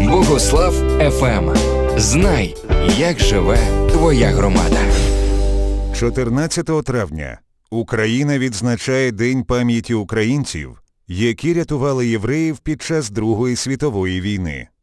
Богослав ФМ. Знай, як живе твоя громада. 14 травня Україна відзначає День пам'яті українців, які рятували євреїв під час Другої світової війни.